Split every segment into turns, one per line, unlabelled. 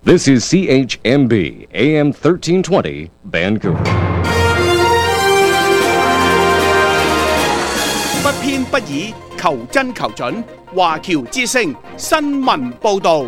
This is CHMB AM 1320 Vancouver。
不偏不倚，求真求準。華僑之聲新聞報導。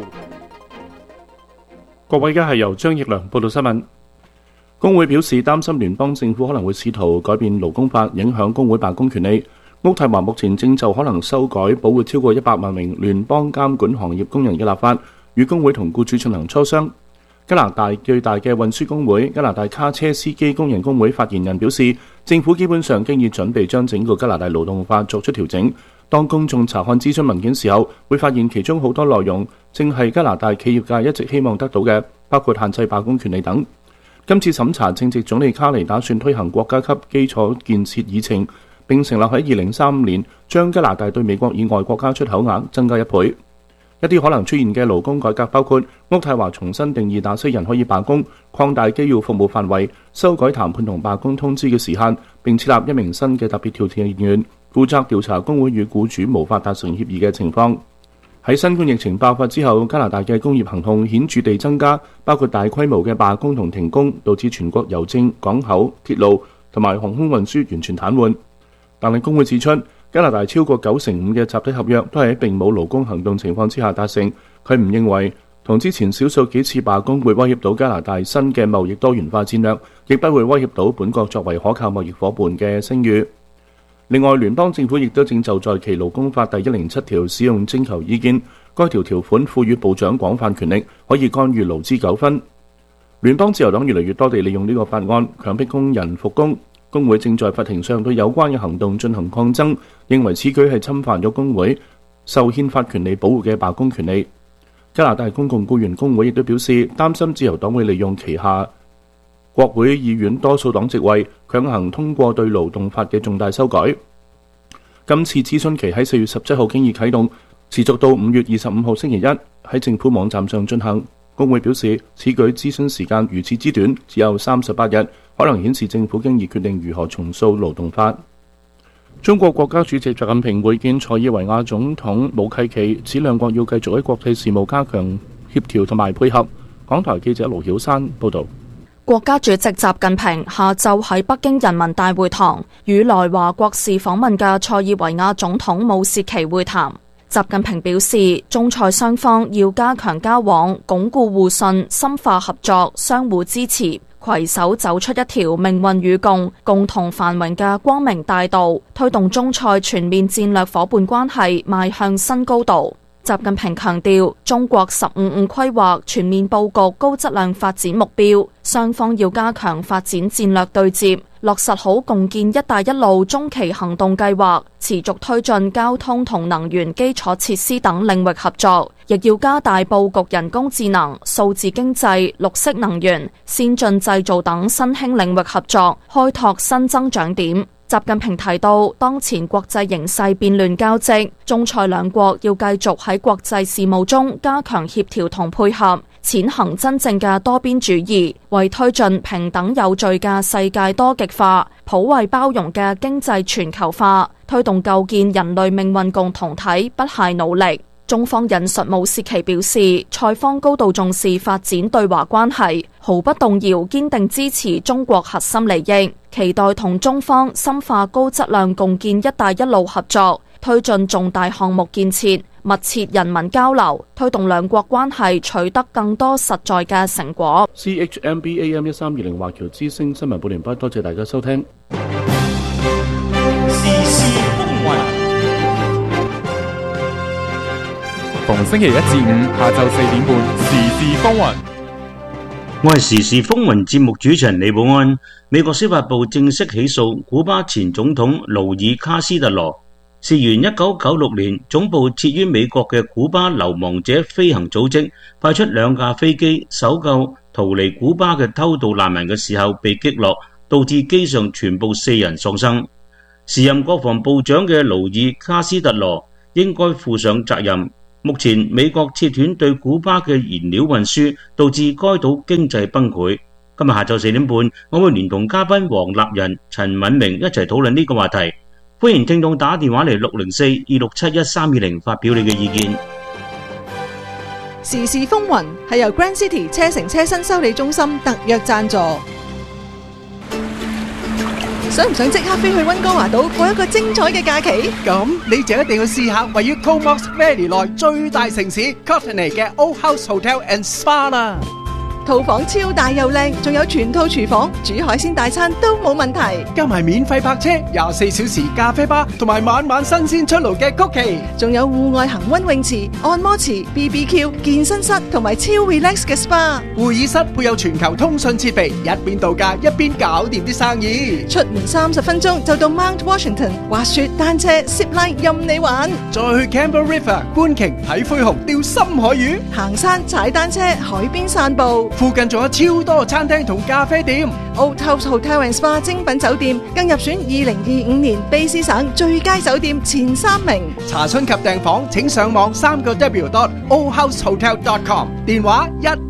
各位，而家係由張奕良報道新聞。工會表示擔心聯邦政府可能會試圖改變勞工法，影響工會罷工權利。渥太華目前正就可能修改保護超過100萬名聯邦監管行業工人嘅立法，與工會同僱主進行磋商。加拿大最大嘅運輸工會加拿大卡車司機工人工會發言人表示，政府基本上經已準備將整個加拿大勞動法作出調整。當公眾查看諮詢文件時候，會發現其中好多內容正係加拿大企業界一直希望得到嘅，包括限制罷工權利等。今次審查正值總理卡尼打算推行國家級基礎建設議程，並承諾喺2035年將加拿大對美國以外國家出口額增加1倍。一啲可能出現嘅勞工改革包括渥太華重新定義哪些人可以罷工，擴大機要服務範圍，修改談判同罷工通知嘅時限，並設立一名新嘅特別調停員，負責調查工會與僱主無法達成協議嘅情況。喺新冠疫情爆發之後，加拿大嘅工業行動顯著地增加，包括大規模嘅罷工同停工，導致全國郵政、港口、鐵路同埋航空運輸完全癱瘓。但係工會指出，加拿大超過95%嘅集體合約都係喺並冇勞工行動情況之下達成。佢唔認為同之前少數幾次罷工會威脅到加拿大新嘅貿易多元化戰略，亦不會威脅到本國作為可靠貿易夥伴嘅聲譽。另外，聯邦政府亦都正就在其勞工法第107條使用徵求意見，該條條款賦予部長廣泛權力，可以干預勞資糾紛。聯邦自由黨越嚟越多地利用呢個法案強迫工人復工。工會正在法庭上對有關嘅行動進行抗爭，認為此舉係侵犯咗工會受憲法權利保護嘅罷工權利。加拿大公共僱員工會亦都表示擔心自由黨會利用旗下國會議院多數黨席位，強行通過對勞動法嘅重大修改。今次諮詢期喺4月17號經已啟動，持續到5月25號星期一喺政府網站上進行。工會表示，此舉諮詢時間如此之短，只有38日，可能顯示政府經已決定如何重塑勞動法。中國國家主席習近平會見塞爾維亞總統武契奇，指兩國要繼續喺國際事務加強協調同埋配合。港台記者盧曉珊報導。
國家主席習近平下晝喺北京人民大會堂與來華國事訪問嘅塞爾維亞總統武契奇會談。習近平表示，中塞雙方要加強交往，鞏固互信，深化合作，相互支持，攜手走出一條命運與共、共同繁榮嘅光明大道，推動中塞全面戰略夥伴關係邁向新高度。習近平強調，中國15+5規劃全面佈局高質量發展目標，雙方要加強發展戰略對接，落實好共建一帶一路中期行動計劃，持續推進交通同能源基礎設施等領域合作，亦要加大佈局人工智能、數字經濟、綠色能源、先進製造等新興領域合作，開拓新增長點。習近平提到，當前國際形勢變亂交織，中塞兩國要繼續喺國際事務中加強協調同配合，踐行真正嘅多邊主義，為推進平等有序嘅世界多極化、普惠包容嘅經濟全球化，推動構建人類命運共同體不懈努力。中方引述武契奇表示，塞方高度重視發展對華關係，毫不動搖堅定支持中國核心利益，期待同中方深化高質量共建一帶一路合作，推進重大項目建設，密切人民交流，推動兩國關係取得更多實在嘅成果。
CHMB AM 1320華僑之聲新聞報完畢，多謝大家收聽。
時事風雲，逢星期一至五下晝4點半，時事風雲。
我係時事風雲節目主持人李寶安。美國司法部正式起訴古巴前總統勞爾卡斯特羅，事源1996年總部設於美國嘅古巴流亡者飛行組織派出2架飛機搜救逃離古巴嘅偷渡難民嘅時候被擊落，導致機上全部4人喪生。時任國防部長嘅勞爾卡斯特羅應該負上責任。目前美國切斷對古巴嘅燃料運輸，導致該島經濟崩潰。今日下晝4點半，我會連同嘉賓黃立仁、陳敏明一齊討論呢個話題。歡迎聽眾打電話嚟604-267-1320發表你嘅意見。
時事風雲係由 Grand City 車城車身修理中心特約贊助。想唔想即刻飛去溫哥華島過一個精彩嘅假期？
咁你就一定要試下位於 Comox Valley 內最大城市 Courtenay 嘅 Old House Hotel and Spa 啦。
套房超大又靚，仲有全套廚房，煮海鮮大餐都冇問題。
加埋免費泊車、24小時咖啡吧，同埋晚晚新鮮出爐嘅曲奇，
仲有戶外恒溫泳池、按摩池、BBQ、健身室同埋超 relax 嘅 SPA。
會議室配有全球通訊設備，一邊度假一邊搞掂啲生意。
出門30分鐘就到 Mount Washington， 滑雪、單車、zip line 任你玩。
再去 Campbell River 觀鯨睇灰熊、釣深海魚，
行山、踩單車、海邊散步。
附近仲有超多餐廳同咖啡店。
Old House Hotel and Spa 精品酒店更入選2025年卑詩省最佳酒店前3名。
查詢及訂房請上網3w.oldhousehotel.com， 電話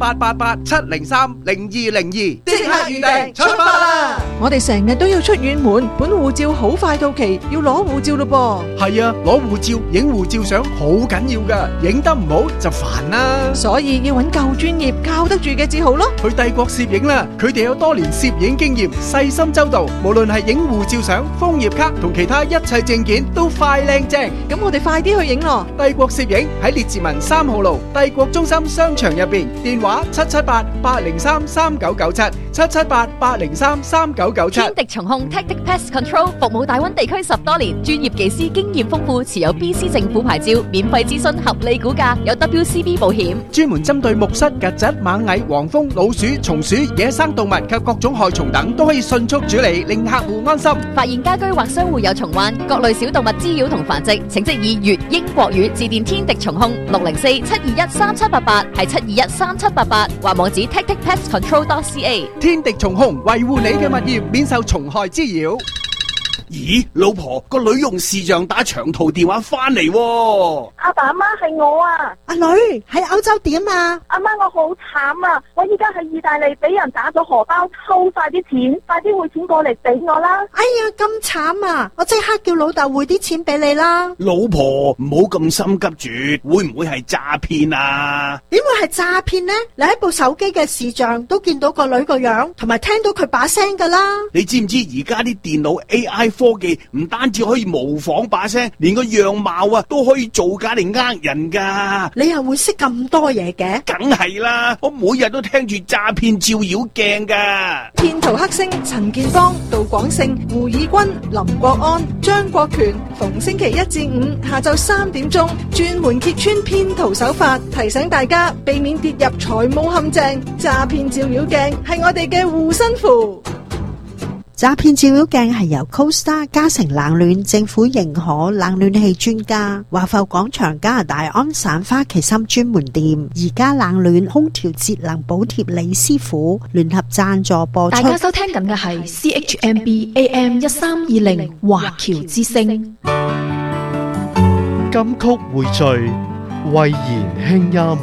1888-703-0202，即刻預訂出發啦！
我哋成日都要出遠門，本護照好快到期，要攞護照咯噃。
係啊，攞護照影護照相好緊要噶，影得唔好就煩啦。
所以要揾夠專業、靠得住嘅至好咯。
去帝國攝影啦，佢哋有多年攝影經驗，細心周到，無論係影護照相、楓葉卡同其他一切證件都快靚正。
咁我哋快啲去影咯！
帝國攝影喺列治文3號路帝國中心商場入邊，電話778-803-3997 778-803-3997。
天敵蟲控 Tactic Pest Control 服務大灣地區10多年，專業技師經驗豐富，持有 BC 政府牌照，免費諮詢，合理估價，有 WCB 保險，
專門針對木蝨、曱甴、螞蟻、黃蜂、老鼠、松鼠、野生動物及各種害蟲等，都可以迅速處理，令客戶安心。
發現家居或商戶有蟲患、各類小動物滋擾同繁殖，請即以粵英國語致電天敵蟲控604-721-3788，係721-3788，或網址 tacticpestcontrol.ca。
天敵蟲控維護你嘅物業免受蟲害滋擾。咦，老婆，個女用視像打長途電話翻嚟喎。
阿爸阿媽係我啊。
阿女喺歐洲點啊？
阿媽，我好慘啊！我依家喺意大利俾人打咗荷包，偷晒啲錢，快啲匯錢過嚟俾我啦！
哎呀，咁慘啊！我即刻叫老豆匯啲錢俾你啦。
老婆，唔好咁心急住，會唔會係詐騙啊？
點會係詐騙呢？你喺部手機嘅視像都見到個女個樣，同埋聽到佢把聲噶啦。
你知唔知而家啲電腦 AI 科技唔單止可以模仿把聲，連個樣貌啊都可以造假嚟呃人噶。
你又會識咁多嘢嘅？
梗係啦，我每日都聽住詐騙照妖鏡噶。
騙徒黑星陳建邦、杜廣勝、胡以軍、林國安、張國權，逢星期1至5下晝3點鐘，專門揭穿騙徒手法，提醒大家避免跌入財務陷阱。詐騙照妖鏡係我哋嘅護身符。
詐騙照妖鏡係由 CoStar 嘉誠冷暖政府認可冷暖氣專家華埠廣場加拿大安省花旗參專門店而家冷暖空調節能補貼李師傅聯合贊助播出。
大家收聽緊嘅係 CHMB AM 1320華僑之聲。
金曲匯聚，慧言輕音。